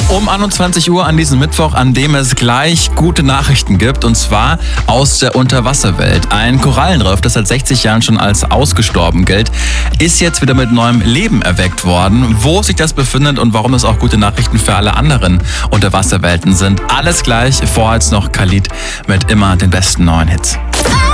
Um 21 Uhr an diesem Mittwoch, an dem es gleich gute Nachrichten gibt, und zwar aus der Unterwasserwelt. Ein Korallenriff, das seit 60 Jahren schon als ausgestorben gilt, ist jetzt wieder mit neuem Leben erweckt worden. Wo sich das befindet und warum es auch gute Nachrichten für alle anderen Unterwasserwelten sind, alles gleich. Vorher jetzt noch Khalid mit immer den besten neuen Hits.